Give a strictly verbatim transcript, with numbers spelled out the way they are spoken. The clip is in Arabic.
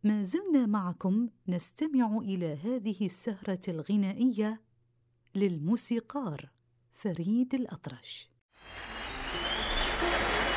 ما زلنا معكم نستمع إلى هذه السهرة الغنائية للموسيقار فريد الأطرش.